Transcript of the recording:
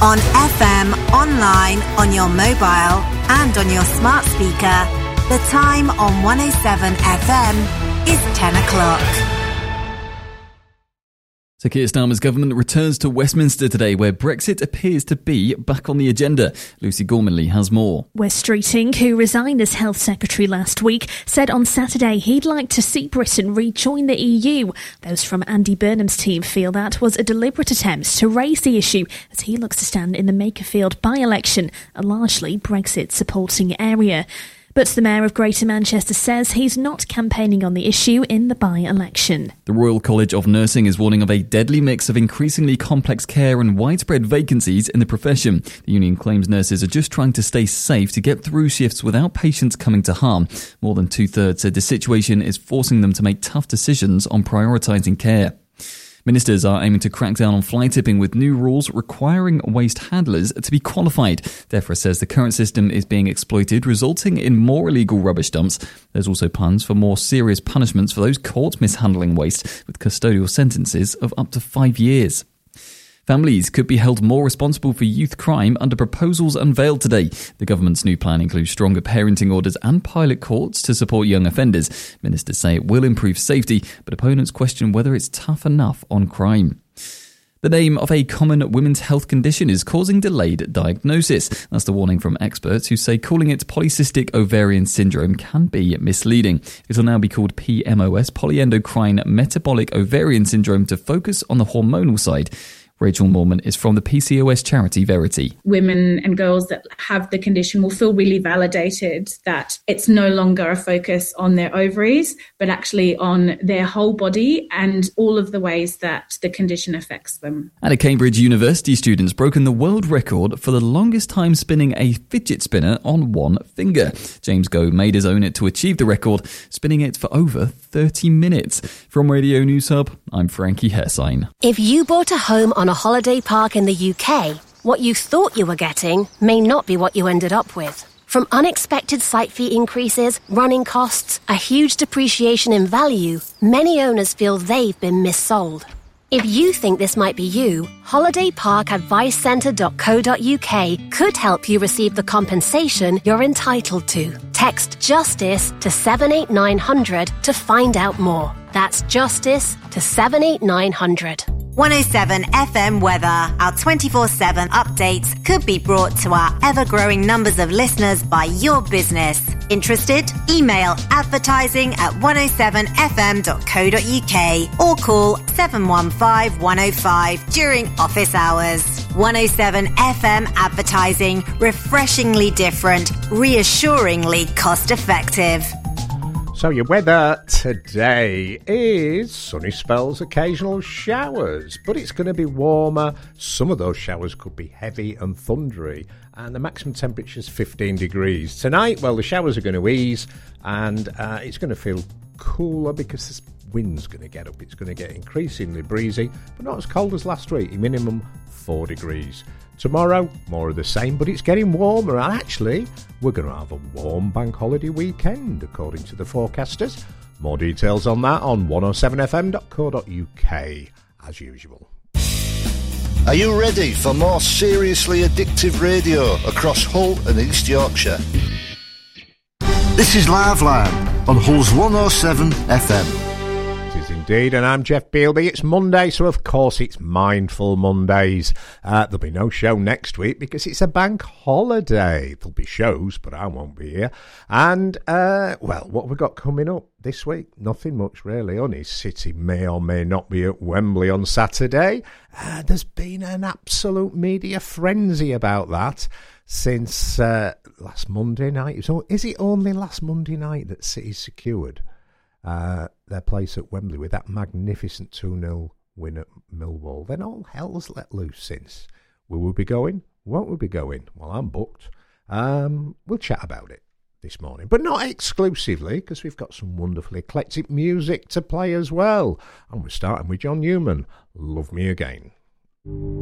On FM, online, on your mobile and on your smart speaker. The time on 107 FM is 10 o'clock. So Keir Starmer's government returns to Westminster today, where Brexit appears to be back on the agenda. Lucy Gormanley has more. Wes Streeting, who resigned as Health Secretary last week, said on Saturday he'd like to see Britain rejoin the EU. Those from Andy Burnham's team feel that was a deliberate attempt to raise the issue as he looks to stand in the Makerfield by-election, a largely Brexit-supporting area. But the Mayor of Greater Manchester says he's not campaigning on the issue in the by-election. The Royal College of Nursing is warning of a deadly mix of increasingly complex care and widespread vacancies in the profession. The union claims nurses are just trying to stay safe to get through shifts without patients coming to harm. More than two-thirds said the situation is forcing them to make tough decisions on prioritising care. Ministers are aiming to crack down on fly tipping with new rules requiring waste handlers to be qualified. DEFRA says the current system is being exploited, resulting in more illegal rubbish dumps. There's also plans for more serious punishments for those caught mishandling waste, with custodial sentences of up to 5 years. Families could be held more responsible for youth crime under proposals unveiled today. The government's new plan includes stronger parenting orders and pilot courts to support young offenders. Ministers say it will improve safety, but opponents question whether it's tough enough on crime. The name of a common women's health condition is causing delayed diagnosis. That's the warning from experts who say calling it polycystic ovarian syndrome can be misleading. It will now be called PMOS, polyendocrine metabolic ovarian syndrome, to focus on the hormonal side. Rachel Morman is from the PCOS charity Verity. Women and girls that have the condition will feel really validated that it's no longer a focus on their ovaries, but actually on their whole body and all of the ways that the condition affects them. And a Cambridge University student's broken the world record for the longest time spinning a fidget spinner on one finger. James Goh made his own to achieve the record, spinning it for over 30 minutes. From Radio News Hub, I'm Frankie Hersine. If you bought a home on a holiday park in the UK, what you thought you were getting may not be what you ended up with. From unexpected site fee increases, running costs, a huge depreciation in value, many owners feel they've been missold. If you think this might be you, holidayparkadvicecentre.co.uk could help you receive the compensation you're entitled to. Text JUSTICE to 78900 to find out more. That's JUSTICE to 78900. 107 FM weather. Our 24/7 updates could be brought to our ever-growing numbers of listeners by your business. Interested? Email advertising@107fm.co.uk or call 715 105 during office hours. 107 FM advertising. Refreshingly different, reassuringly cost-effective. So your weather today is sunny spells, occasional showers, but it's going to be warmer. Some of those showers could be heavy and thundery, and the maximum temperature is 15 degrees. Tonight, well, the showers are going to ease, and it's going to feel cooler because this wind's going to get up. It's going to get increasingly breezy, but not as cold as last week, minimum 4 degrees. Tomorrow, more of the same, but it's getting warmer, and actually, we're going to have a warm bank holiday weekend, according to the forecasters. More details on that on 107fm.co.uk, as usual. Are you ready for more seriously addictive radio across Hull and East Yorkshire? This is Liveline on Hull's 107 FM. Indeed, and I'm Jeff Bealby. It's Monday, so of course it's Mindful Mondays. There'll be no show next week because it's a bank holiday. There'll be shows, but I won't be here. And, well, what have we got coming up this week? Nothing much, really. Only City may or may not be at Wembley on Saturday. There's been an absolute media frenzy about that since last Monday night. So is it only last Monday night that City secured their place at Wembley with that magnificent 2-0 win at Millwall? Then all hell's let loose since. Will we be going? Won't we be going? Well, I'm booked. We'll chat about it this morning, but not exclusively, because we've got some wonderfully eclectic music to play as well. And we're starting with John Newman, Love Me Again.